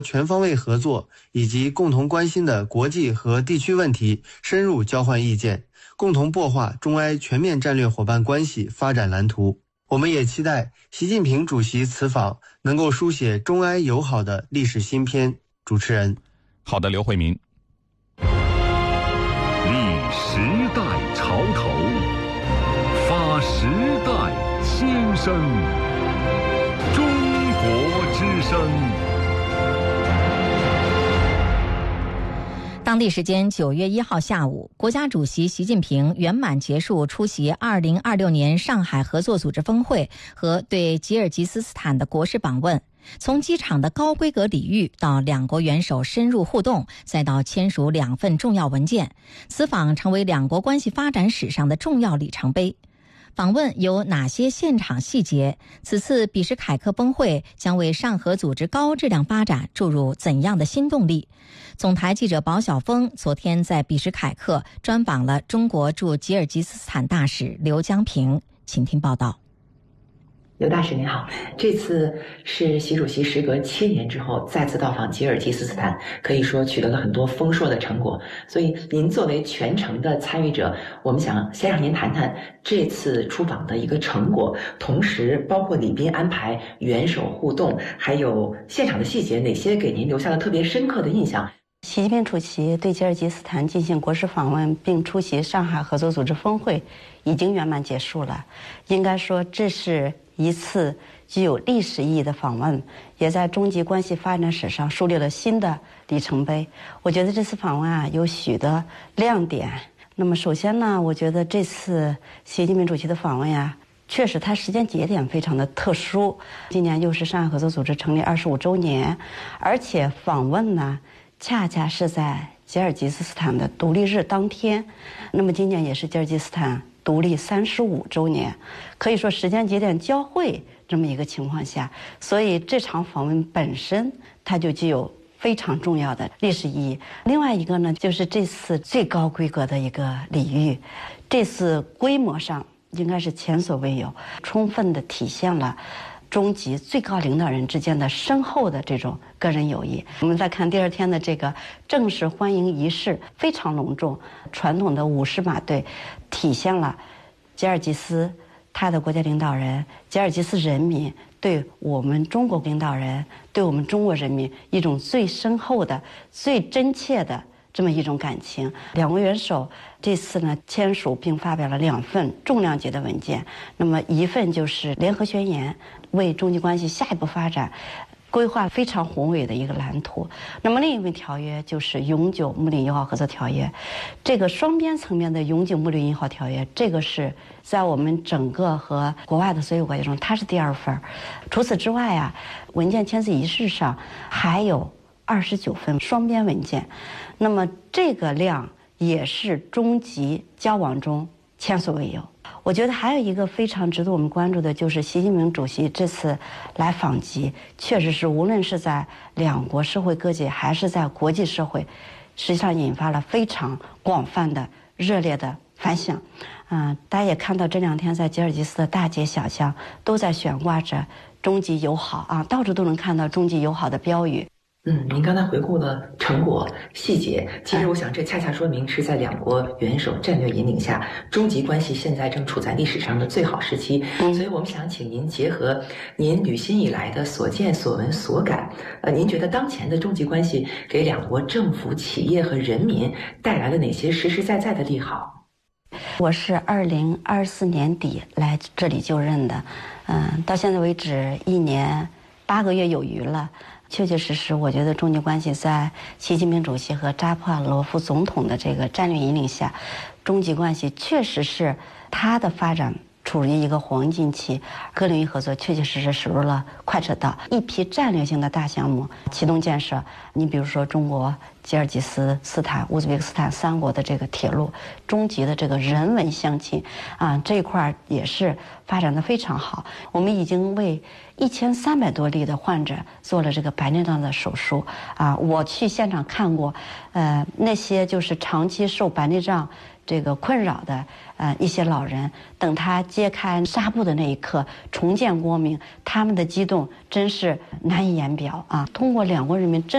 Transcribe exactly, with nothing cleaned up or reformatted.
全方位合作以及共同关心的国际和地区问题深入交换意见，共同擘画中埃全面战略伙伴关系发展蓝图。我们也期待习近平主席此访能够书写中埃友好的历史新篇。主持人， 好的，刘慧明。 立时代潮头，发时代先声，中国之声。 当地时间九月一号下午，国家主席习近平圆满结束出席二零二六年上海合作组织峰会和对吉尔吉斯斯坦的国事访问。从机场的高规格礼遇到两国元首深入互动，再到签署两份重要文件，此访成为两国关系发展史上的重要里程碑。访问有哪些现场细节？此次比什凯克峰会将为上合组织高质量发展注入怎样的新动力？总台记者保晓峰昨天在比什凯克专访了中国驻吉尔吉斯斯坦大使刘江平，请听报道。 刘大使您好，这次是习主席时隔七年之后再次到访吉尔吉斯斯坦，可以说取得了很多丰硕的成果。所以您作为全程的参与者，我们想先让您谈谈这次出访的一个成果，同时包括礼宾安排、元首互动，还有现场的细节，哪些给您留下了特别深刻的印象？ 习近平主席对吉尔吉斯斯坦进行国事访问，并出席上海合作组织峰会，已经圆满结束了。应该说，这是一次具有历史意义的访问，也在中吉关系发展史上树立了新的里程碑。我觉得这次访问啊，有许多亮点。那么首先呢，我觉得这次习近平主席的访问呀、啊，确实它时间节点非常的特殊。今年又是上海合作组织成立二十五周年，而且访问呢，恰恰是在吉尔吉斯斯坦的独立日当天。那么今年也是吉尔吉斯斯坦独立三十五周年，可以说时间节点交汇这么一个情况下，所以这场访问本身它就具有非常重要的历史意义。另外一个呢，就是这次最高规格的一个礼遇，这次规模上应该是前所未有，充分的体现了中吉最高领导人之间的深厚的这种个人友谊。我们再看第二天的这个正式欢迎仪式，非常隆重，传统的舞狮马队体现了吉尔吉斯他的国家领导人、吉尔吉斯人民对我们中国领导人、对我们中国人民一种最深厚的、最真切的这么一种感情。两国元首这次呢签署并发表了两份重量级的文件，那么一份就是联合宣言，为中吉关系下一步发展规划非常宏伟的一个蓝图。那么另一份条约就是永久睦邻友好合作条约，这个双边层面的永久睦邻友好条约，这个是在我们整个和国外的所有国家中，它是第二份。除此之外啊，文件签字仪式上还有二十九份双边文件，那么这个量也是中吉交往中前所未有。我觉得还有一个非常值得我们关注的，就是习近平主席这次来访吉，确实是无论是在两国社会各界，还是在国际社会，实际上引发了非常广泛的热烈的反响。嗯、呃，大家也看到这两天在吉尔吉斯的大街小巷都在悬挂着中吉友好啊，到处都能看到中吉友好的标语。 嗯，您刚才回顾了成果细节，其实我想这恰恰说明是在两国元首战略引领下，中吉关系现在正处在历史上的最好时期。嗯、所以我们想请您结合您履新以来的所见所闻所感，呃，您觉得当前的中吉关系给两国政府、企业和人民带来了哪些实实在在的利好？ 我是二零二四年底来这里就任的，嗯、呃，到现在为止一年八个月有余了。确确实实，我觉得中吉关系在习近平主席和扎帕罗夫总统的这个战略引领下，中吉关系确实是它的发展处于一个黄金期，各领域合作确确实实驶入了快车道，一批战略性的大项目启动建设。你比如说中国、吉尔吉斯斯坦、乌兹别克斯坦三国的这个铁路，中吉的这个人文相亲啊，这一块也是发展的非常好。我们已经为一千三百多例的患者做了这个白内障的手术啊，我去现场看过，呃，那些就是长期受白内障这个困扰的呃一些老人，等他揭开纱布的那一刻，重见光明，他们的激动真是难以言表啊！通过两国人民真